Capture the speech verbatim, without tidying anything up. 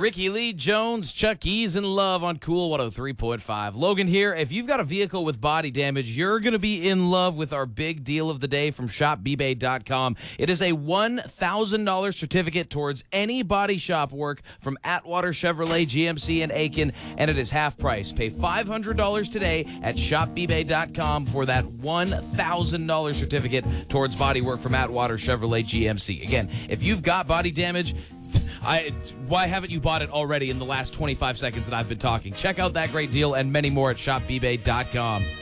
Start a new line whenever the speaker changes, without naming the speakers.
Ricky Lee Jones, Chuck E's in love on Cool one oh three point five. Logan here. If you've got a vehicle with body damage, you're going to be in love with our big deal of the day from shop b bay dot com. It is a one thousand dollars certificate towards any body shop work from Atwater Chevrolet, G M C, and Aiken, and it is half price. Pay five hundred dollars today at shop b bay dot com for that one thousand dollars certificate towards body work from Atwater Chevrolet, G M C. Again, if you've got body damage, I, why haven't you bought it already in the last twenty-five seconds that I've been talking? Check out that great deal and many more at shop b bay dot com.